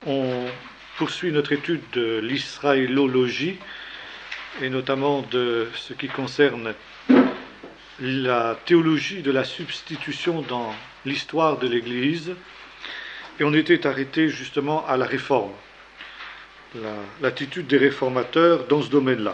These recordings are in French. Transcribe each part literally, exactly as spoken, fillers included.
on poursuit notre étude de l'israélologie, et notamment de ce qui concerne la théologie de la substitution dans l'histoire de l'Église, et on était arrêté justement à la réforme, la, l'attitude des réformateurs dans ce domaine-là.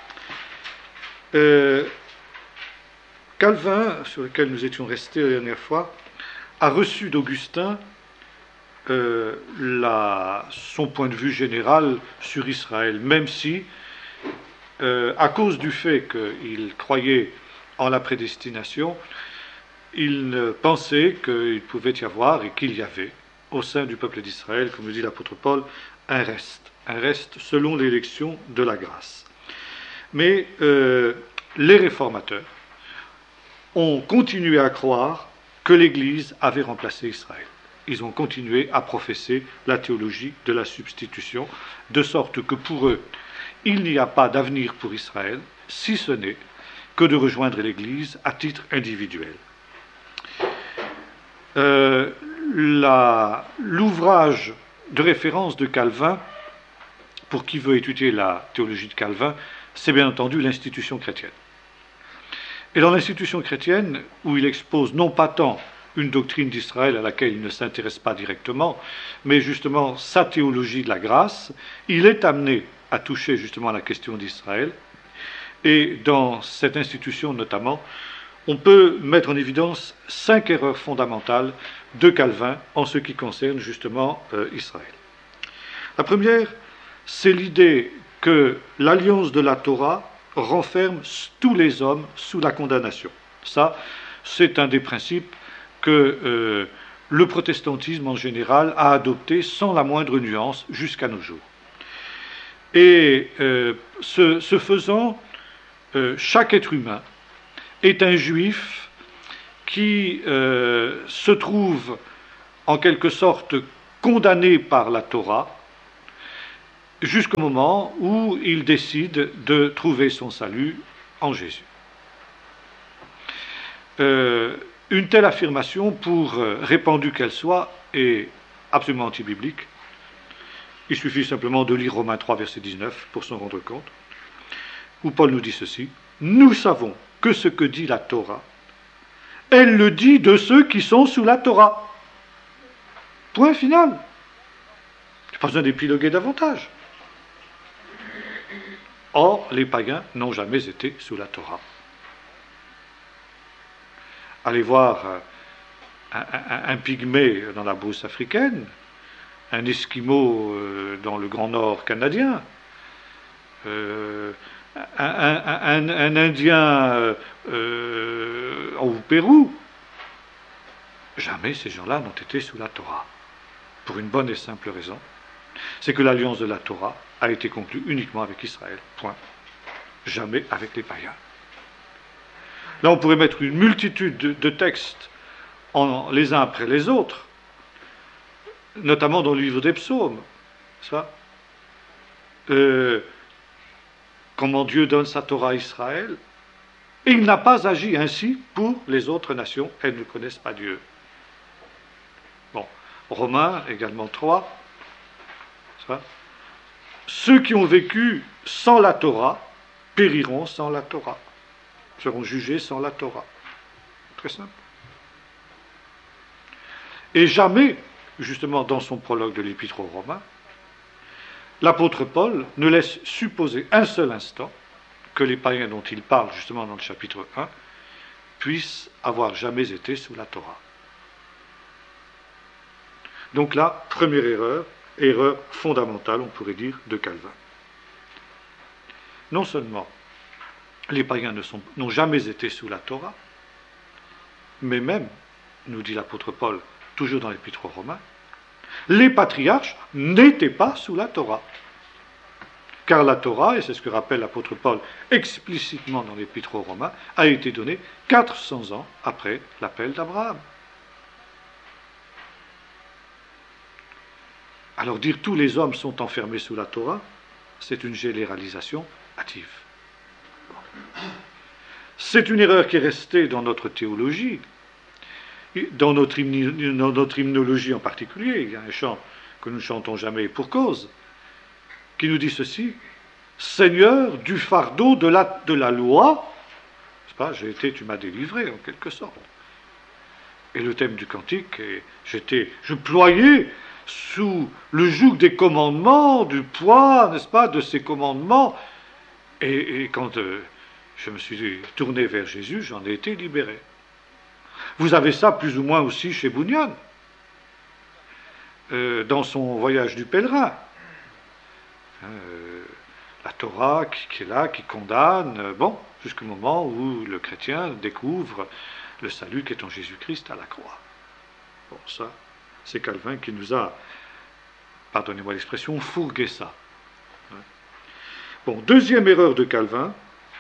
Euh, Calvin, sur lequel nous étions restés la dernière fois, a reçu d'Augustin euh, la, son point de vue général sur Israël, même si, euh, à cause du fait qu'il croyait en la prédestination, il pensait qu'il pouvait y avoir, et qu'il y avait, au sein du peuple d'Israël, comme le dit l'apôtre Paul, un reste, un reste selon l'élection de la grâce. Mais euh, les réformateurs ont continué à croire que l'Église avait remplacé Israël. Ils ont continué à professer la théologie de la substitution, de sorte que pour eux, il n'y a pas d'avenir pour Israël, si ce n'est que de rejoindre l'Église à titre individuel. Euh, la, l'ouvrage de référence de Calvin, pour qui veut étudier la théologie de Calvin, c'est bien entendu l'institution chrétienne. Et dans l'institution chrétienne, où il expose non pas tant une doctrine d'Israël à laquelle il ne s'intéresse pas directement, mais justement sa théologie de la grâce, il est amené à toucher justement à la question d'Israël. Et dans cette institution notamment, on peut mettre en évidence cinq erreurs fondamentales de Calvin en ce qui concerne justement euh, Israël. La première, c'est l'idée que l'alliance de la Torah renferme tous les hommes sous la condamnation. Ça, c'est un des principes que euh, le protestantisme en général a adopté sans la moindre nuance jusqu'à nos jours. Et euh, ce, ce faisant, euh, chaque être humain est un juif qui euh, se trouve en quelque sorte condamné par la Torah jusqu'au moment où il décide de trouver son salut en Jésus. Euh, une telle affirmation, pour euh, répandue qu'elle soit, est absolument antibiblique. Il suffit simplement de lire Romains trois, verset dix-neuf pour s'en rendre compte, où Paul nous dit ceci: « Nous savons que ce que dit la Torah, elle le dit de ceux qui sont sous la Torah. » Point final. Il n'y a pas besoin d'épiloguer davantage. Or, les païens n'ont jamais été sous la Torah. Allez voir un, un, un pygmée dans la brousse africaine, un esquimau dans le Grand Nord canadien, euh, un, un, un, un Indien euh, au Pérou. Jamais ces gens-là n'ont été sous la Torah. Pour une bonne et simple raison, c'est que l'alliance de la Torah a été conclue uniquement avec Israël. Point. Jamais avec les païens. Là, on pourrait mettre une multitude de, de textes en, les uns après les autres, notamment dans le livre des psaumes. Ça. Euh, comment Dieu donne sa Torah à Israël, et il n'a pas agi ainsi pour les autres nations. Elles ne connaissent pas Dieu. Bon. Romains, également trois. Ça. Ceux qui ont vécu sans la Torah périront sans la Torah, seront jugés sans la Torah. Très simple. Et jamais, justement dans son prologue de l'Épître aux Romains, l'apôtre Paul ne laisse supposer un seul instant que les païens dont il parle justement dans le chapitre un puissent avoir jamais été sous la Torah. Donc là, première erreur, erreur fondamentale, on pourrait dire, de Calvin. Non seulement les païens ne sont, n'ont jamais été sous la Torah, mais même, nous dit l'apôtre Paul, toujours dans l'Épître aux Romains, les patriarches n'étaient pas sous la Torah. Car la Torah, et c'est ce que rappelle l'apôtre Paul explicitement dans l'Épître aux Romains, a été donnée quatre cents ans après l'appel d'Abraham. Alors dire tous les hommes sont enfermés sous la Torah, c'est une généralisation hâtive. C'est une erreur qui est restée dans notre théologie, dans notre, hymni, dans notre hymnologie en particulier. Il y a un chant que nous ne chantons jamais, et pour cause, qui nous dit ceci: Seigneur, du fardeau de la, de la loi, c'est pas, j'ai été, tu m'as délivré, en quelque sorte. Et le thème du cantique, est, j'étais, je ployais sous le joug des commandements, du poids, n'est-ce pas, de ces commandements, et, et quand euh, je me suis tourné vers Jésus, j'en ai été libéré. Vous avez ça plus ou moins aussi chez Bunyan, euh, dans son voyage du pèlerin. Euh, la Torah qui, qui est là, qui condamne, euh, bon, jusqu'au moment où le chrétien découvre le salut qui est en Jésus-Christ à la croix. Bon, ça, c'est Calvin qui nous a, pardonnez-moi l'expression, fourgué ça. Bon, deuxième erreur de Calvin,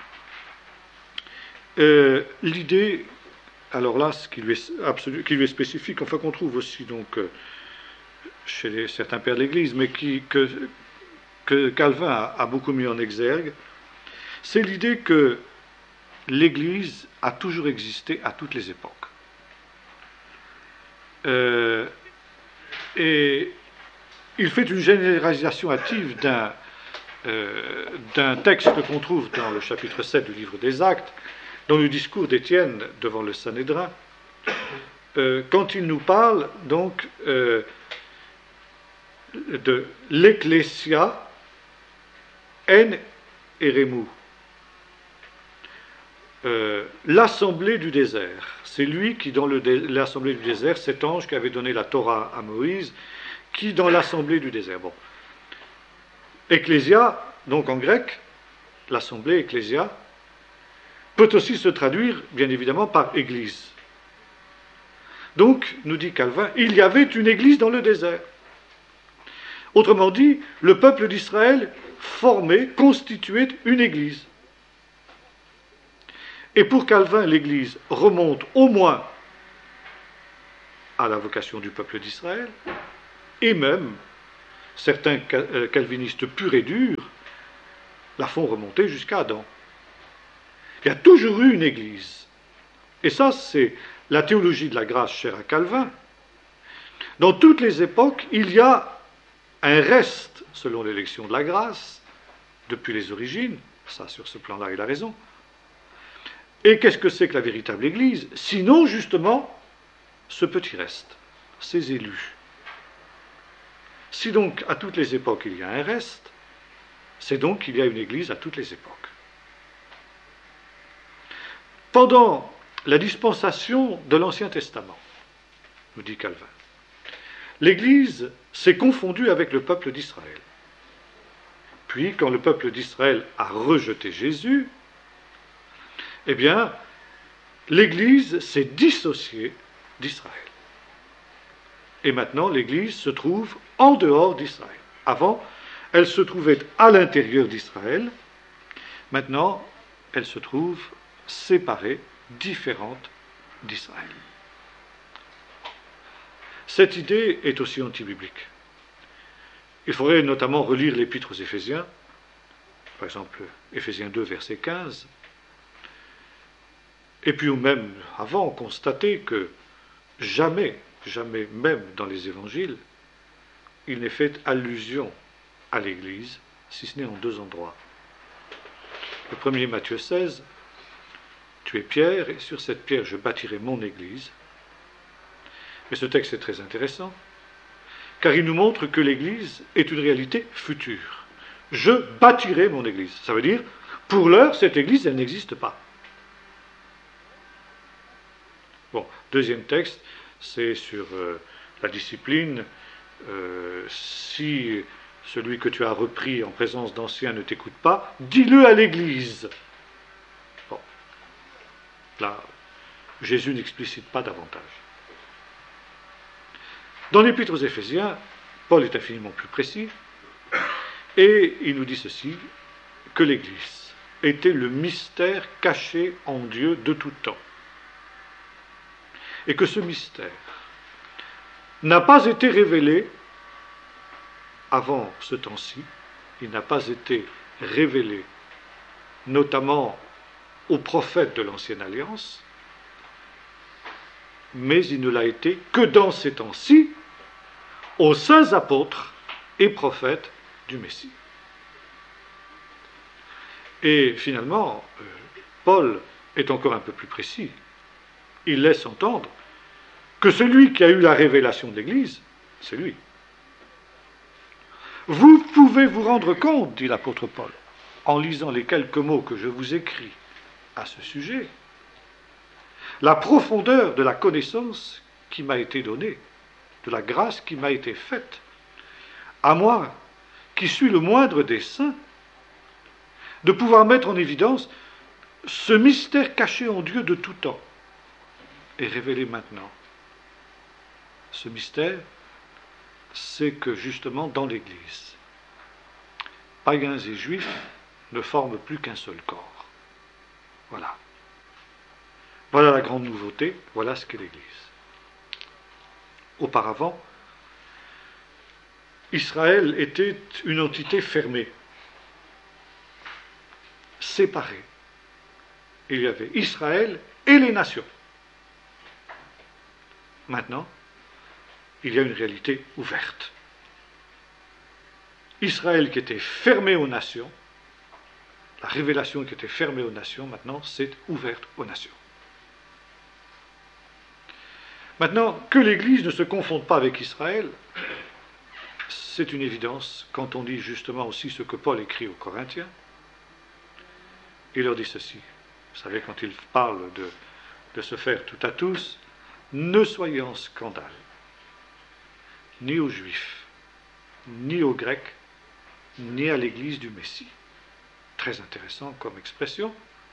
euh, l'idée, alors là, ce qui lui est, absolu, qui lui est spécifique, enfin qu'on trouve aussi donc euh, chez les, certains pères de l'Église, mais qui, que, que Calvin a, a beaucoup mis en exergue, c'est l'idée que l'Église a toujours existé à toutes les époques. Euh, et il fait une généralisation hâtive d'un, euh, d'un texte qu'on trouve dans le chapitre sept du livre des Actes, dans le discours d'Étienne devant le Sanhédrin, euh, quand il nous parle donc euh, de l'Ecclésia en eremu. Euh, l'assemblée du désert. C'est lui qui, dans le dé- l'assemblée du désert, cet ange qui avait donné la Torah à Moïse, qui, dans l'assemblée du désert. Bon. Ecclésia, donc en grec, l'assemblée, ecclésia, peut aussi se traduire, bien évidemment, par église. Donc, nous dit Calvin, il y avait une église dans le désert. Autrement dit, le peuple d'Israël formait, constituait une église. Et pour Calvin, l'Église remonte au moins à la vocation du peuple d'Israël, et même certains calvinistes purs et durs la font remonter jusqu'à Adam. Il y a toujours eu une Église. Et ça, c'est la théologie de la grâce chère à Calvin. Dans toutes les époques, il y a un reste, selon l'élection de la grâce, depuis les origines. Ça, sur ce plan-là, il a raison. Et qu'est-ce que c'est que la véritable Église? Sinon, justement, ce petit reste, ces élus. Si donc, à toutes les époques, il y a un reste, c'est donc qu'il y a une Église à toutes les époques. Pendant la dispensation de l'Ancien Testament, nous dit Calvin, l'Église s'est confondue avec le peuple d'Israël. Puis, quand le peuple d'Israël a rejeté Jésus, eh bien, l'Église s'est dissociée d'Israël. Et maintenant, l'Église se trouve en dehors d'Israël. Avant, elle se trouvait à l'intérieur d'Israël. Maintenant, elle se trouve séparée, différente d'Israël. Cette idée est aussi antibiblique. Il faudrait notamment relire l'Épître aux Éphésiens, par exemple Éphésiens deux, verset quinze, et puis ou même avant, constater que jamais, jamais, même dans les évangiles, il n'est fait allusion à l'Église, si ce n'est en deux endroits. Le premier, Matthieu seize, tu es Pierre, et sur cette pierre je bâtirai mon Église. Mais ce texte est très intéressant, car il nous montre que l'Église est une réalité future. Je bâtirai mon Église. Ça veut dire, pour l'heure, cette Église, elle n'existe pas. Bon, deuxième texte, c'est sur euh, la discipline. Euh, si celui que tu as repris en présence d'anciens ne t'écoute pas, dis-le à l'Église. Bon, là, Jésus n'explicite pas davantage. Dans l'Épître aux Éphésiens, Paul est infiniment plus précis, et il nous dit ceci, que l'Église était le mystère caché en Dieu de tout temps. Et que ce mystère n'a pas été révélé avant ce temps-ci, il n'a pas été révélé notamment aux prophètes de l'Ancienne Alliance, mais il ne l'a été que dans ces temps-ci aux saints apôtres et prophètes du Messie. Et finalement, euh, Paul est encore un peu plus précis. Il laisse entendre que celui qui a eu la révélation de l'Église, c'est lui. Vous pouvez vous rendre compte, dit l'apôtre Paul, en lisant les quelques mots que je vous écris à ce sujet, la profondeur de la connaissance qui m'a été donnée, de la grâce qui m'a été faite, à moi, qui suis le moindre des saints, de pouvoir mettre en évidence ce mystère caché en Dieu de tout temps et révélé maintenant. Ce mystère, c'est que justement dans l'Église, païens et juifs ne forment plus qu'un seul corps. Voilà. Voilà la grande nouveauté, voilà ce qu'est l'Église. Auparavant, Israël était une entité fermée, séparée. Il y avait Israël et les nations. Maintenant, il y a une réalité ouverte. Israël qui était fermé aux nations, la révélation qui était fermée aux nations, maintenant, c'est ouverte aux nations. Maintenant, que l'Église ne se confonde pas avec Israël, c'est une évidence quand on lit justement aussi ce que Paul écrit aux Corinthiens. Il leur dit ceci. Vous savez, quand il parle de, de se faire tout à tous, ne soyez en scandale, ni aux Juifs, ni aux Grecs, ni à l'Église du Messie. Très intéressant comme expression.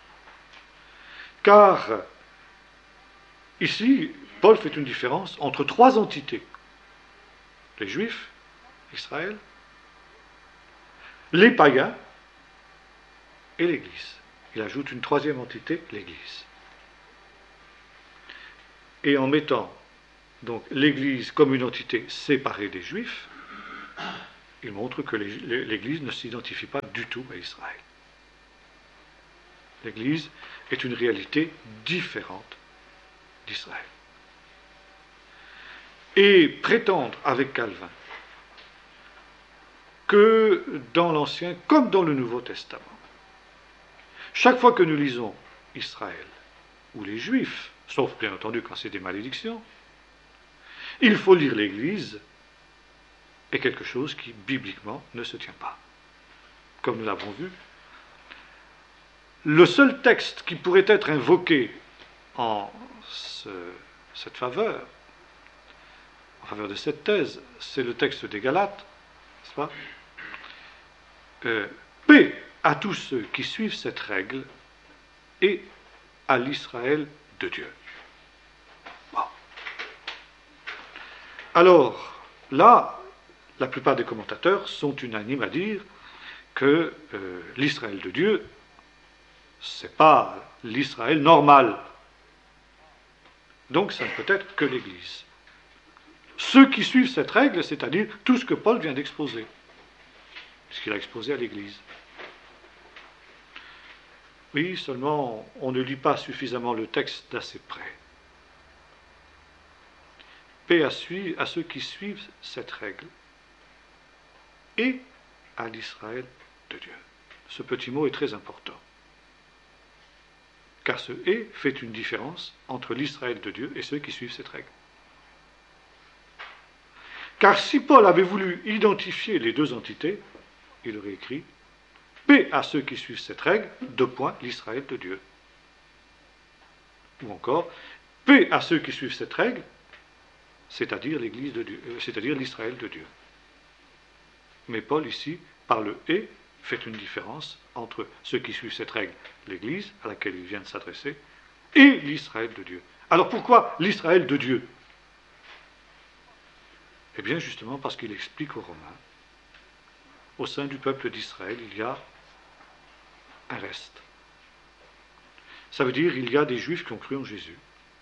Car ici, Paul fait une différence entre trois entités. Les Juifs, Israël, les païens et l'Église. Il ajoute une troisième entité, l'Église. Et en mettant donc l'Église comme une entité séparée des Juifs, il montre que l'Église ne s'identifie pas du tout à Israël. L'Église est une réalité différente d'Israël. Et prétendre avec Calvin que dans l'Ancien comme dans le Nouveau Testament, chaque fois que nous lisons Israël ou les Juifs, sauf bien entendu quand c'est des malédictions, il faut lire l'Église, est quelque chose qui bibliquement ne se tient pas. Comme nous l'avons vu, le seul texte qui pourrait être invoqué en ce, cette faveur, en faveur de cette thèse, c'est le texte des Galates, n'est-ce pas ? euh, Paix à tous ceux qui suivent cette règle et à l'Israël de Dieu. Bon. Alors, là, la plupart des commentateurs sont unanimes à dire que euh, l'Israël de Dieu, ce n'est pas l'Israël normal. Donc, ça ne peut être que l'Église. Ceux qui suivent cette règle, c'est-à-dire tout ce que Paul vient d'exposer, ce qu'il a exposé à l'Église. Oui, seulement on ne lit pas suffisamment le texte d'assez près. Paix à, suivre, à ceux qui suivent cette règle et à l'Israël de Dieu. Ce petit mot est très important. Car ce « et » fait une différence entre l'Israël de Dieu et ceux qui suivent cette règle. Car si Paul avait voulu identifier les deux entités, il aurait écrit paix à ceux qui suivent cette règle, deux points, l'Israël de Dieu. Ou encore, paix à ceux qui suivent cette règle, c'est-à-dire l'Église de Dieu, euh, c'est-à-dire l'Israël de Dieu. Mais Paul ici, par le et, fait une différence entre ceux qui suivent cette règle, l'Église à laquelle il vient de s'adresser, et l'Israël de Dieu. Alors pourquoi l'Israël de Dieu ? Eh bien justement parce qu'il explique aux Romains, au sein du peuple d'Israël, il y a un reste. Ça veut dire qu'il y a des Juifs qui ont cru en Jésus,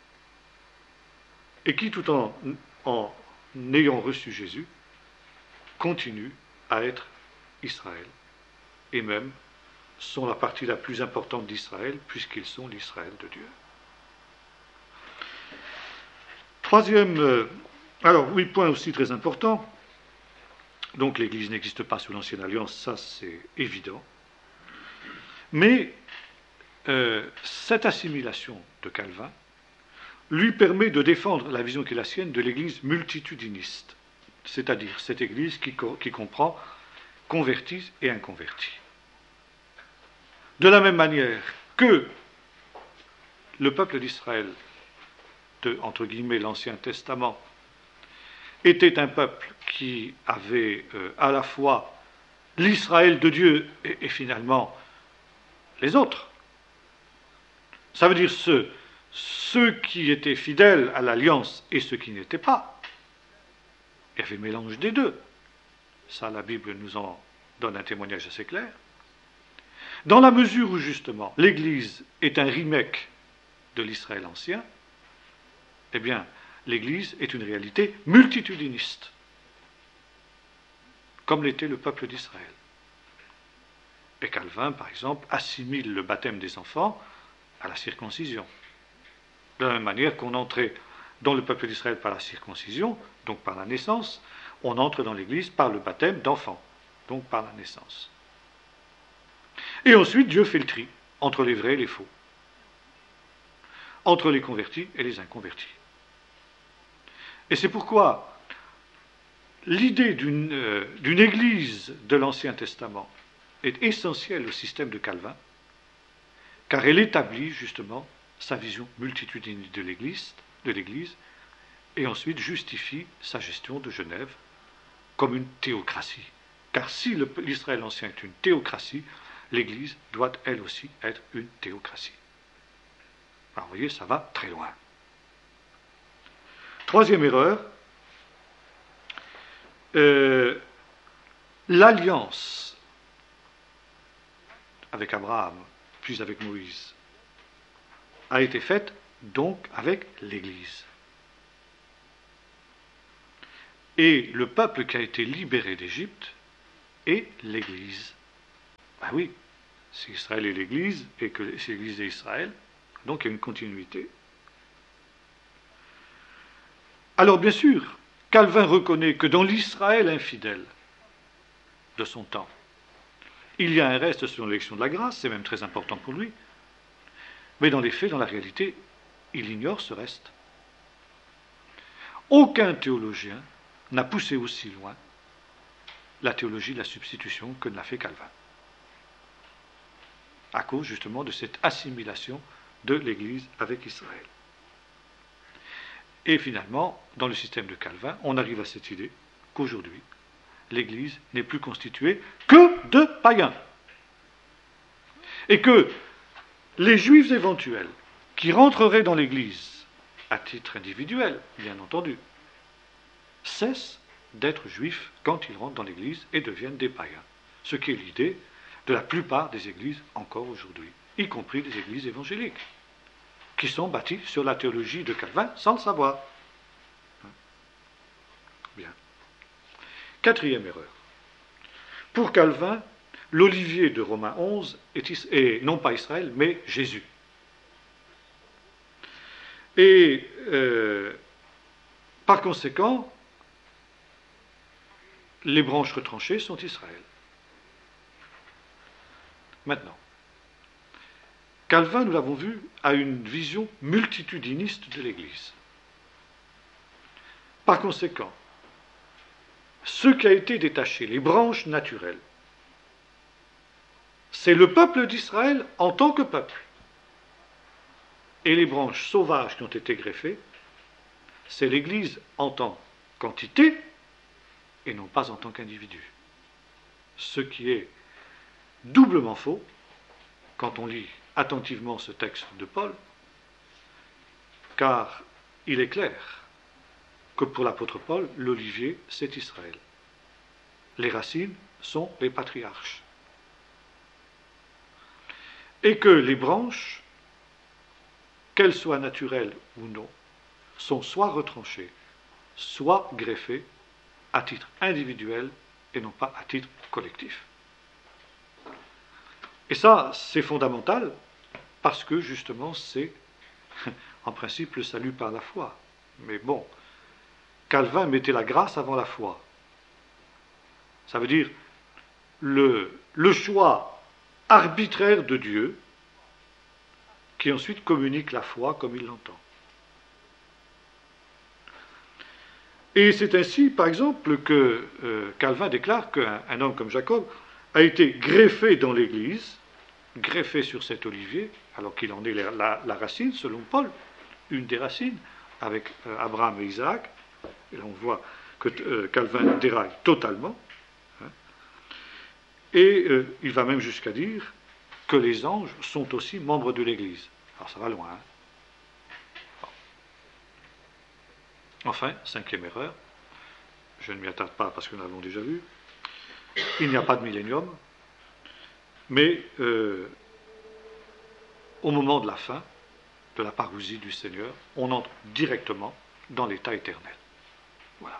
et qui, tout en, en ayant reçu Jésus, continuent à être Israël, et même sont la partie la plus importante d'Israël, puisqu'ils sont l'Israël de Dieu. Troisième euh, Alors, oui, point aussi très important. Donc l'Église n'existe pas sous l'Ancienne Alliance, ça c'est évident. Mais euh, cette assimilation de Calvin lui permet de défendre la vision qui est la sienne de l'Église multitudiniste, c'est-à-dire cette Église qui, qui comprend convertis et inconvertis. De la même manière que le peuple d'Israël, de, entre guillemets, l'Ancien Testament, était un peuple qui avait euh, à la fois l'Israël de Dieu et, et finalement les autres. Ça veut dire ceux, ceux qui étaient fidèles à l'alliance et ceux qui n'étaient pas. Il y avait mélange des deux. Ça, la Bible nous en donne un témoignage assez clair. Dans la mesure où, justement, l'Église est un remake de l'Israël ancien, eh bien, l'Église est une réalité multitudiniste, comme l'était le peuple d'Israël. Et Calvin, par exemple, assimile le baptême des enfants à la circoncision. De la même manière qu'on entrait dans le peuple d'Israël par la circoncision, donc par la naissance, on entre dans l'Église par le baptême d'enfants, donc par la naissance. Et ensuite, Dieu fait le tri entre les vrais et les faux, entre les convertis et les inconvertis. Et c'est pourquoi l'idée d'une, euh, d'une Église de l'Ancien Testament est essentielle au système de Calvin, car elle établit justement sa vision multitudinaire de l'Église, de l'Église, et ensuite justifie sa gestion de Genève comme une théocratie. Car si le, l'Israël ancien est une théocratie, l'Église doit elle aussi être une théocratie. Alors vous voyez, ça va très loin. Troisième erreur, euh, l'alliance avec Abraham, puis avec Moïse, a été faite donc avec l'Église. Et le peuple qui a été libéré d'Égypte est l'Église. Ben oui, c'est Israël et l'Église, et que c'est l'Église et Israël, donc il y a une continuité. Alors bien sûr, Calvin reconnaît que dans l'Israël infidèle de son temps, il y a un reste selon l'élection de la grâce, c'est même très important pour lui, mais dans les faits, dans la réalité, il ignore ce reste. Aucun théologien n'a poussé aussi loin la théologie de la substitution que ne l'a fait Calvin, à cause justement de cette assimilation de l'Église avec Israël. Et finalement, dans le système de Calvin, on arrive à cette idée qu'aujourd'hui, l'Église n'est plus constituée que de païens. Et que les Juifs éventuels qui rentreraient dans l'Église à titre individuel, bien entendu, cessent d'être juifs quand ils rentrent dans l'Église et deviennent des païens. Ce qui est l'idée de la plupart des églises encore aujourd'hui, y compris les églises évangéliques, qui sont bâties sur la théologie de Calvin sans le savoir. Bien. Quatrième erreur. Pour Calvin, l'olivier de Romains onze est, est non pas Israël, mais Jésus. Et euh, par conséquent, les branches retranchées sont Israël. Maintenant, Calvin, nous l'avons vu, a une vision multitudiniste de l'Église. Par conséquent, ce qui a été détaché, les branches naturelles, c'est le peuple d'Israël en tant que peuple. Et les branches sauvages qui ont été greffées, c'est l'Église en tant qu'entité et non pas en tant qu'individu. Ce qui est doublement faux quand on lit attentivement ce texte de Paul, car il est clair que pour l'apôtre Paul, l'olivier, c'est Israël. Les racines sont les patriarches. Et que les branches, qu'elles soient naturelles ou non, sont soit retranchées, soit greffées à titre individuel et non pas à titre collectif. Et ça, c'est fondamental parce que justement, c'est en principe le salut par la foi. Mais bon, Calvin mettait la grâce avant la foi. Ça veut dire le, le choix arbitraire de Dieu qui ensuite communique la foi comme il l'entend. Et c'est ainsi, par exemple, que euh, Calvin déclare qu'un un homme comme Jacob a été greffé dans l'Église, greffé sur cet olivier, alors qu'il en est la, la, la racine, selon Paul, une des racines, avec euh, Abraham et Isaac. Et là, on voit que euh, Calvin déraille totalement. Hein, et euh, il va même jusqu'à dire que les anges sont aussi membres de l'Église. Alors ça va loin. Hein. Enfin, cinquième erreur, je ne m'y attarde pas parce que nous l'avons déjà vu, il n'y a pas de millénium, mais euh, au moment de la fin, de la parousie du Seigneur, on entre directement dans l'état éternel. Voilà.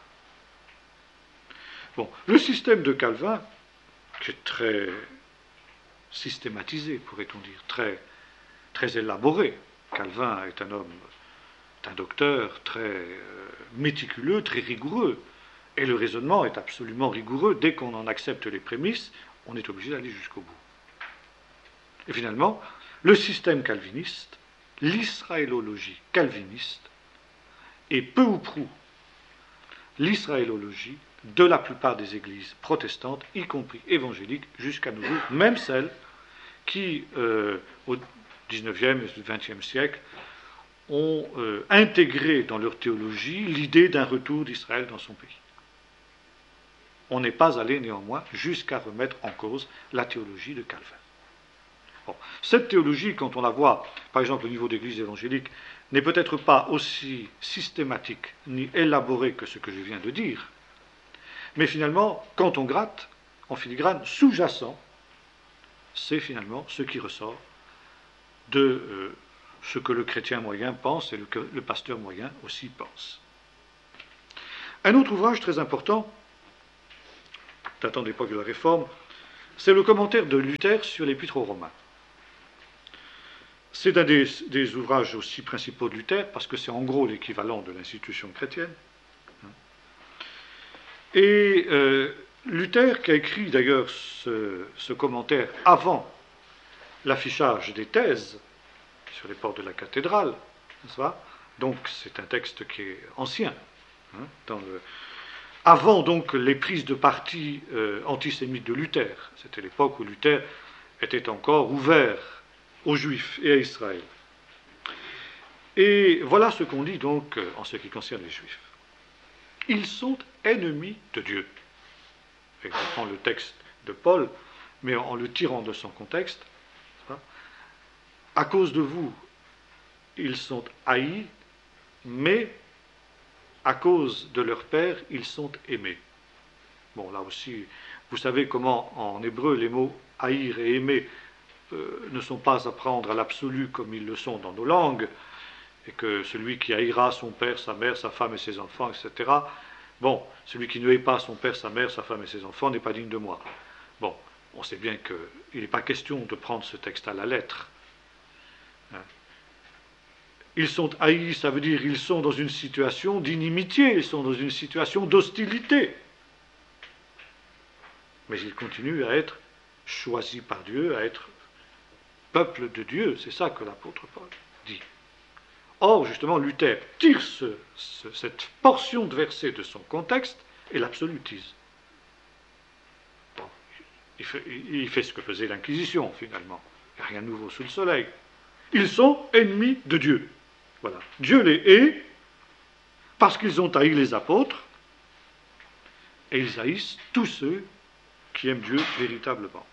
Bon, le système de Calvin, qui est très systématisé, pourrait-on dire, très, très élaboré. Calvin est un homme, est un docteur très euh, méticuleux, très rigoureux. Et le raisonnement est absolument rigoureux. Dès qu'on en accepte les prémices, on est obligé d'aller jusqu'au bout. Et finalement, le système calviniste, l'israélologie calviniste, est peu ou prou l'israélologie de la plupart des églises protestantes, y compris évangéliques, jusqu'à nos jours, même celles qui, euh, au dix-neuvième et vingtième siècle, ont euh, intégré dans leur théologie l'idée d'un retour d'Israël dans son pays. On n'est pas allé néanmoins jusqu'à remettre en cause la théologie de Calvin. Bon, cette théologie, quand on la voit, par exemple au niveau d'église évangélique, n'est peut-être pas aussi systématique ni élaborée que ce que je viens de dire, mais finalement, quand on gratte, en filigrane, sous-jacent, c'est finalement ce qui ressort de euh, ce que le chrétien moyen pense et le, que le pasteur moyen aussi pense. Un autre ouvrage très important, datant de l'époque de la Réforme, c'est le commentaire de Luther sur l'Épître aux Romains. C'est un des, des ouvrages aussi principaux de Luther, parce que c'est en gros l'équivalent de l'institution chrétienne. Et euh, Luther, qui a écrit d'ailleurs ce, ce commentaire avant l'affichage des thèses sur les portes de la cathédrale, n'est-ce pas ? Donc c'est un texte qui est ancien. Hein, dans le... Avant donc les prises de parti euh, antisémites de Luther. C'était l'époque où Luther était encore ouvert aux Juifs et à Israël. Et voilà ce qu'on dit donc en ce qui concerne les Juifs. Ils sont ennemis de Dieu. Et je prends le texte de Paul, mais en le tirant de son contexte. À cause de vous, ils sont haïs, mais à cause de leur père, ils sont aimés. Bon, là aussi, vous savez comment en hébreu les mots haïr et aimer euh, ne sont pas à prendre à l'absolu comme ils le sont dans nos langues, et que celui qui haïra son père, sa mère, sa femme et ses enfants, et cetera, bon, celui qui ne hait pas son père, sa mère, sa femme et ses enfants n'est pas digne de moi. Bon, on sait bien qu'il n'est pas question de prendre ce texte à la lettre. Hein. Ils sont haïs, ça veut dire qu'ils sont dans une situation d'inimitié, ils sont dans une situation d'hostilité. Mais ils continuent à être choisis par Dieu, à être peuple de Dieu. C'est ça que l'apôtre Paul dit. Or, justement, Luther tire ce, ce, cette portion de verset de son contexte et l'absolutise. Bon, il, fait, il fait ce que faisait l'Inquisition, finalement. Il n'y a rien de nouveau sous le soleil. Ils sont ennemis de Dieu. Voilà. Dieu les hait parce qu'ils ont haï les apôtres et ils haïssent tous ceux qui aiment Dieu véritablement.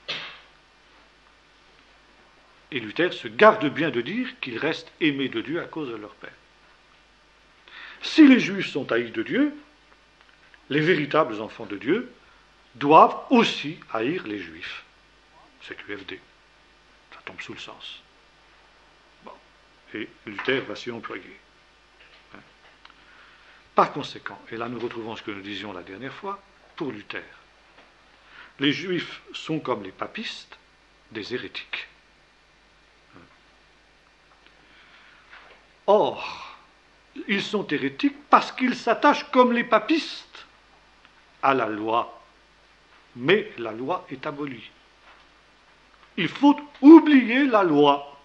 Et Luther se garde bien de dire qu'ils restent aimés de Dieu à cause de leur père. Si les Juifs sont haïs de Dieu, les véritables enfants de Dieu doivent aussi haïr les Juifs. C'est U F D. Ça tombe sous le sens. Bon. Et Luther va s'y employer. Hein. Par conséquent, et là nous retrouvons ce que nous disions la dernière fois, pour Luther, les Juifs sont comme les papistes, des hérétiques. Or, ils sont hérétiques parce qu'ils s'attachent comme les papistes à la loi. Mais la loi est abolie. Il faut oublier la loi.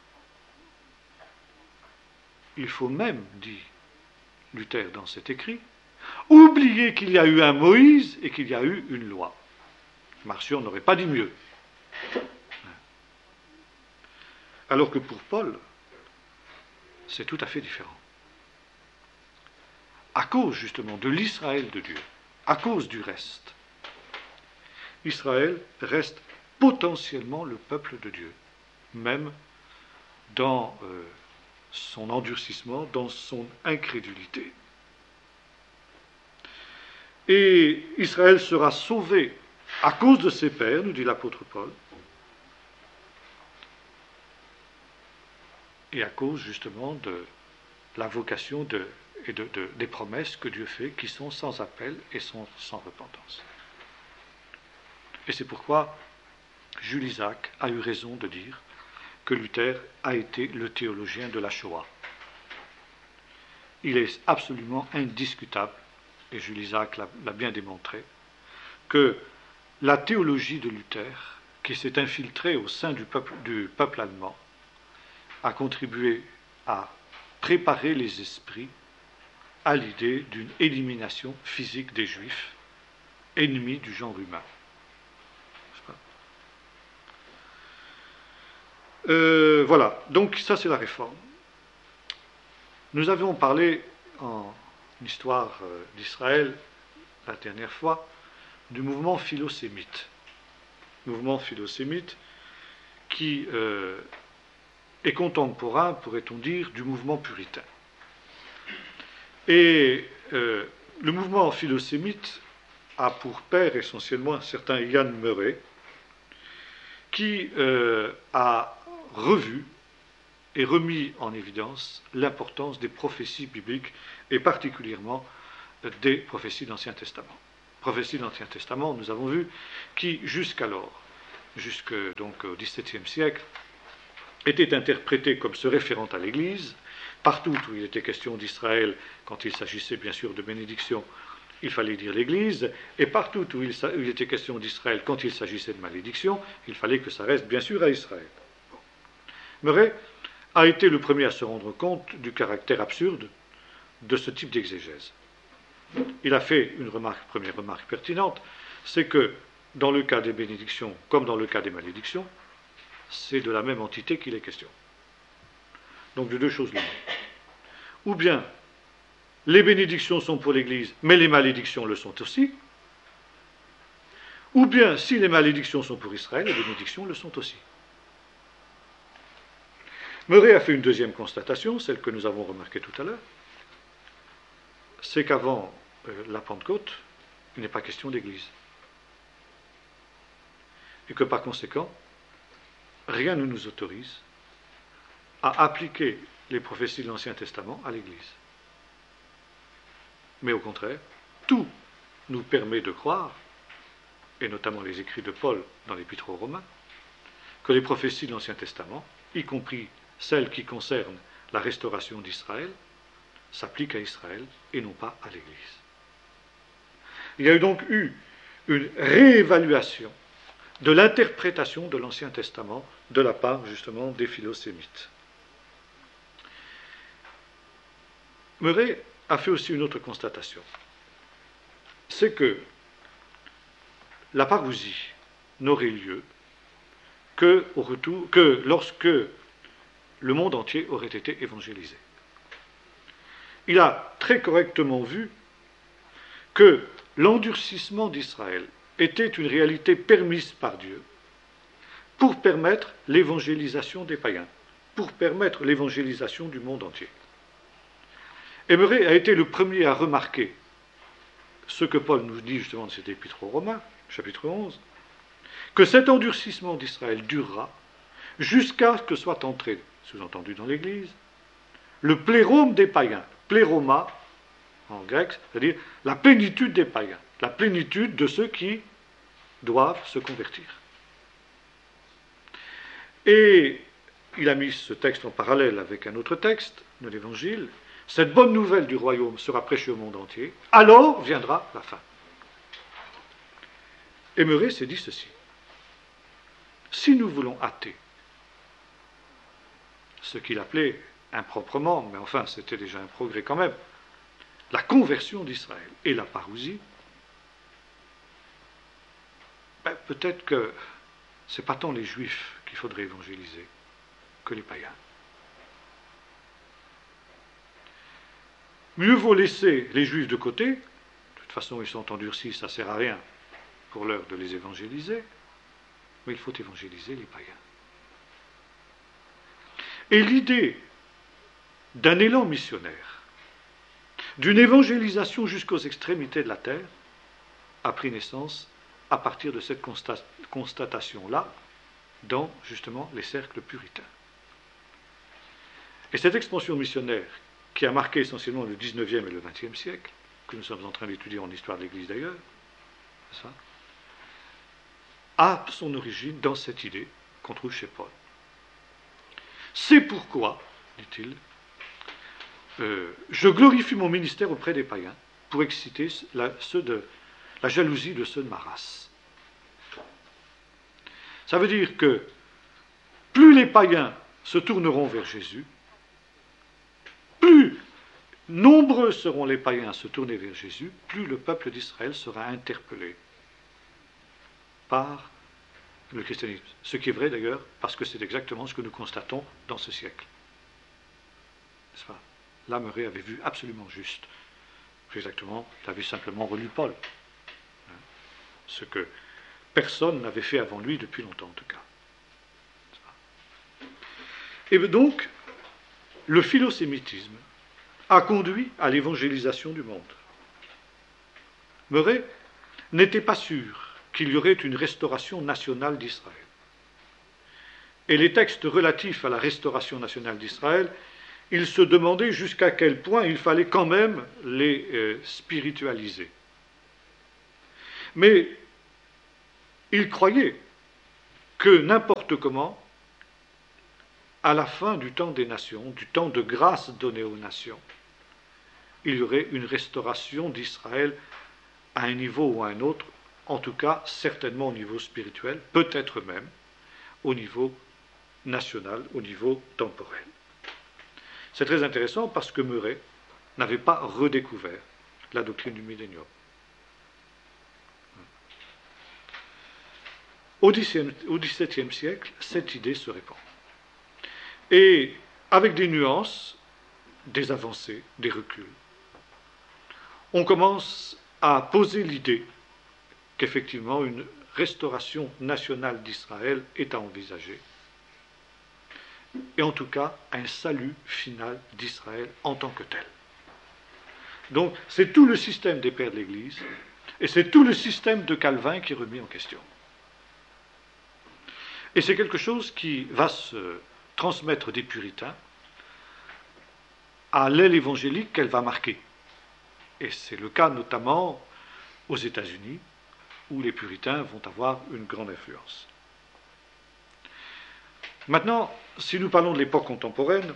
Il faut même, dit Luther dans cet écrit, oublier qu'il y a eu un Moïse et qu'il y a eu une loi. Marcion n'aurait pas dit mieux. Alors que pour Paul, c'est tout à fait différent. À cause justement de l'Israël de Dieu, à cause du reste, Israël reste potentiellement le peuple de Dieu, même dans euh, son endurcissement, dans son incrédulité. Et Israël sera sauvé à cause de ses pères, nous dit l'apôtre Paul, et à cause justement de la vocation de, et de, de, des promesses que Dieu fait, qui sont sans appel et sont sans repentance. Et c'est pourquoi Jules Isaac a eu raison de dire que Luther a été le théologien de la Shoah. Il est absolument indiscutable, et Jules Isaac l'a, l'a bien démontré, que la théologie de Luther, qui s'est infiltrée au sein du peuple, du peuple allemand, a contribué à préparer les esprits à l'idée d'une élimination physique des Juifs, ennemis du genre humain. Euh, voilà, donc ça c'est la réforme. Nous avions parlé en histoire euh, d'Israël la dernière fois du mouvement philosémite. Mouvement philosémite qui euh, est contemporain, pourrait-on dire, du mouvement puritain. Et euh, le mouvement philosémite a pour père essentiellement un certain Ian Murray, qui euh, a revu et remis en évidence l'importance des prophéties bibliques et particulièrement des prophéties de l'Ancien Testament. Prophéties de l'Ancien Testament, nous avons vu, qui jusqu'alors, jusque donc au dix-septième siècle, étaient interprétées comme se référant à l'Église. Partout où il était question d'Israël, quand il s'agissait bien sûr de bénédiction, il fallait dire l'Église, et partout où il, où il était question d'Israël, quand il s'agissait de malédiction, il fallait que ça reste bien sûr à Israël. Murray a été le premier à se rendre compte du caractère absurde de ce type d'exégèse. Il a fait une remarque, première remarque pertinente, c'est que dans le cas des bénédictions, comme dans le cas des malédictions, c'est de la même entité qu'il est question. Donc de deux choses l'une. Ou bien les bénédictions sont pour l'Église, mais les malédictions le sont aussi. Ou bien, si les malédictions sont pour Israël, les bénédictions le sont aussi. Murray a fait une deuxième constatation, celle que nous avons remarquée tout à l'heure, c'est qu'avant euh, la Pentecôte, il n'est pas question d'Église. Et que par conséquent, rien ne nous autorise à appliquer les prophéties de l'Ancien Testament à l'Église. Mais au contraire, tout nous permet de croire, et notamment les écrits de Paul dans l'Épître aux Romains, que les prophéties de l'Ancien Testament, y compris celles qui concernent la restauration d'Israël, s'appliquent à Israël et non pas à l'Église. Il y a donc eu une réévaluation de l'interprétation de l'Ancien Testament de la part justement des philosémites. Murray a fait aussi une autre constatation, c'est que la parousie n'aurait lieu que, au retour, que lorsque le monde entier aurait été évangélisé. Il a très correctement vu que l'endurcissement d'Israël était une réalité permise par Dieu pour permettre l'évangélisation des païens, pour permettre l'évangélisation du monde entier. Et Murray a été le premier à remarquer ce que Paul nous dit justement dans cet épître aux Romains, chapitre onze, que cet endurcissement d'Israël durera jusqu'à ce que soit entré, sous-entendu dans l'Église, le plérome des païens, pléroma en grec, c'est-à-dire la plénitude des païens, la plénitude de ceux qui doivent se convertir. Et il a mis ce texte en parallèle avec un autre texte de l'Évangile, cette bonne nouvelle du royaume sera prêchée au monde entier, alors viendra la fin. Et Murray s'est dit ceci. Si nous voulons hâter ce qu'il appelait improprement, mais enfin c'était déjà un progrès quand même, la conversion d'Israël et la parousie, ben, peut-être que ce n'est pas tant les Juifs qu'il faudrait évangéliser que les païens. Mieux vaut laisser les Juifs de côté, de toute façon ils sont endurcis, ça ne sert à rien pour l'heure de les évangéliser, mais il faut évangéliser les païens. Et l'idée d'un élan missionnaire, d'une évangélisation jusqu'aux extrémités de la terre, a pris naissance à partir de cette constat- constatation-là dans, justement, les cercles puritains. Et cette expansion missionnaire, qui a marqué essentiellement le dix-neuvième et le vingtième siècle, que nous sommes en train d'étudier en histoire de l'Église d'ailleurs, ça, a son origine dans cette idée qu'on trouve chez Paul. C'est pourquoi, dit-il, euh, je glorifie mon ministère auprès des païens pour exciter la, ceux de, la jalousie de ceux de ma race. Ça veut dire que plus les païens se tourneront vers Jésus, plus nombreux seront les païens à se tourner vers Jésus, plus le peuple d'Israël sera interpellé par le christianisme. Ce qui est vrai d'ailleurs, parce que c'est exactement ce que nous constatons dans ce siècle. N'est-ce pas ? Là, Murray avait vu absolument juste. Plus exactement, il avait simplement relu Paul. Ce que personne n'avait fait avant lui depuis longtemps, en tout cas. Et donc, le philosémitisme a conduit à l'évangélisation du monde. Murray n'était pas sûr qu'il y aurait une restauration nationale d'Israël. Et les textes relatifs à la restauration nationale d'Israël, il se demandait jusqu'à quel point il fallait quand même les euh, spiritualiser. Mais il croyait que n'importe comment, à la fin du temps des nations, du temps de grâce donné aux nations, il y aurait une restauration d'Israël à un niveau ou à un autre, en tout cas certainement au niveau spirituel, peut-être même au niveau national, au niveau temporel. C'est très intéressant parce que Murray n'avait pas redécouvert la doctrine du millénium. Au dix-septième siècle, cette idée se répand. Et avec des nuances, des avancées, des reculs, on commence à poser l'idée qu'effectivement une restauration nationale d'Israël est à envisager, et en tout cas un salut final d'Israël en tant que tel. Donc c'est tout le système des pères de l'Église, et c'est tout le système de Calvin qui est remis en question. Et c'est quelque chose qui va se transmettre des puritains à l'aile évangélique qu'elle va marquer. Et c'est le cas notamment aux États-Unis, où les puritains vont avoir une grande influence. Maintenant, si nous parlons de l'époque contemporaine,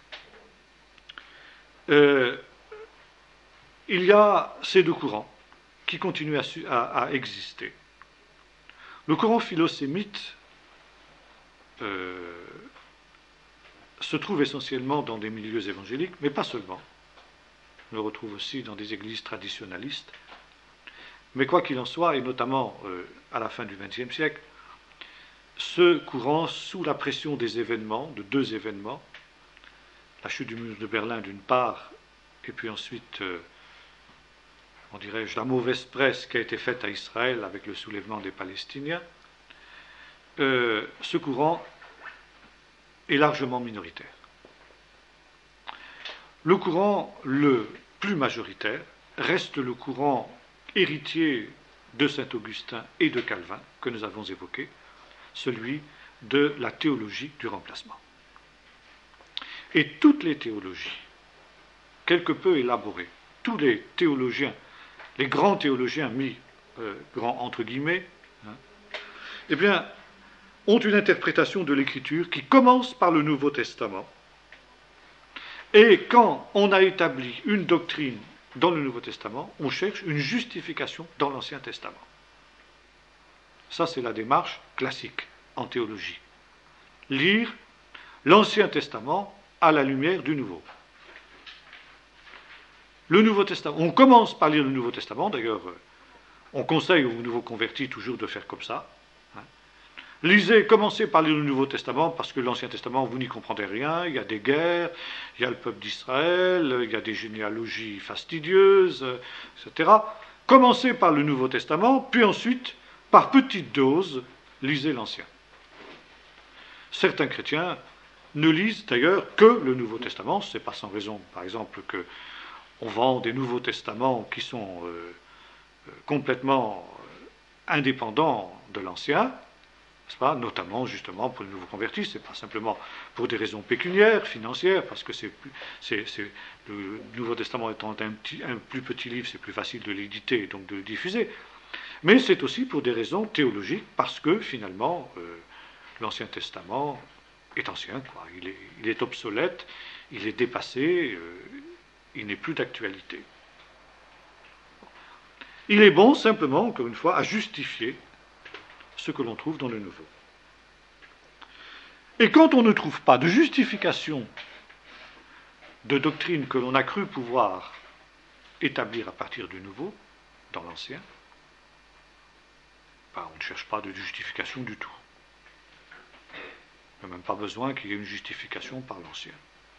euh, il y a ces deux courants qui continuent à, à, à exister. Le courant philosémite euh, se trouve essentiellement dans des milieux évangéliques, mais pas seulement. On le retrouve aussi dans des églises traditionnalistes. Mais quoi qu'il en soit, et notamment euh, à la fin du vingtième siècle, ce courant, sous la pression des événements, de deux événements, la chute du mur de Berlin d'une part, et puis ensuite, euh, on dirait-je, la mauvaise presse qui a été faite à Israël avec le soulèvement des Palestiniens, euh, ce courant est largement minoritaire. Le courant le plus majoritaire reste le courant héritier de Saint-Augustin et de Calvin, que nous avons évoqué, celui de la théologie du remplacement. Et toutes les théologies, quelque peu élaborées, tous les théologiens, les grands théologiens mis euh, grands entre guillemets, hein, eh bien, ont une interprétation de l'Écriture qui commence par le Nouveau Testament Et quand on a établi une doctrine dans le Nouveau Testament, on cherche une justification dans l'Ancien Testament. Ça, c'est la démarche classique en théologie. Lire l'Ancien Testament à la lumière du Nouveau. Le Nouveau Testament, on commence par lire le Nouveau Testament, d'ailleurs, on conseille aux nouveaux convertis toujours de faire comme ça. Hein. Lisez, commencez par lire le Nouveau Testament, parce que l'Ancien Testament, vous n'y comprendrez rien, il y a des guerres, il y a le peuple d'Israël, il y a des généalogies fastidieuses, et cetera. Commencez par le Nouveau Testament, puis ensuite, par petites doses, lisez l'Ancien. Certains chrétiens ne lisent d'ailleurs que le Nouveau Testament, ce n'est pas sans raison, par exemple, que on vend des Nouveaux Testaments qui sont euh, complètement indépendants de l'Ancien, n'est-ce pas, notamment justement pour les nouveaux convertis, ce n'est pas simplement pour des raisons pécuniaires, financières, parce que c'est, c'est, c'est, le Nouveau Testament étant un, petit, un plus petit livre, c'est plus facile de l'éditer et donc de le diffuser, mais c'est aussi pour des raisons théologiques, parce que finalement, euh, l'Ancien Testament est ancien, quoi. Il est, il est obsolète, il est dépassé, euh, il n'est plus d'actualité. Il est bon simplement, encore une fois, à justifier ce que l'on trouve dans le Nouveau. Et quand on ne trouve pas de justification de doctrine que l'on a cru pouvoir établir à partir du Nouveau, dans l'Ancien, ben, on ne cherche pas de justification du tout. Il n'y a même pas besoin qu'il y ait une justification par l'Ancien.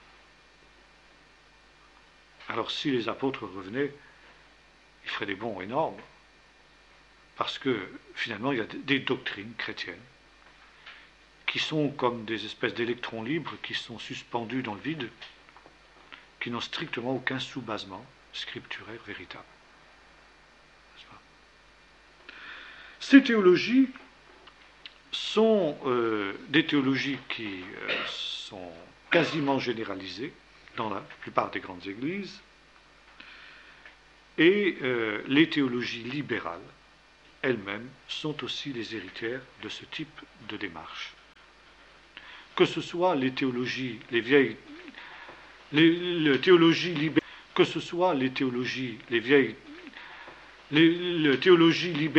Alors si les apôtres revenaient, ils feraient des bons énormes, parce que finalement il y a des doctrines chrétiennes qui sont comme des espèces d'électrons libres qui sont suspendus dans le vide, qui n'ont strictement aucun sous-basement scripturaire véritable. N'est-ce pas ? Ces théologies sont euh, des théologies qui euh, sont quasiment généralisées dans la plupart des grandes églises, et euh, les théologies libérales elles-mêmes sont aussi les héritières de ce type de démarche. Que ce soit les théologies, les vieilles, les, les théologies libérales, que ce soit les théologies, les vieilles, les, les théologies libérales,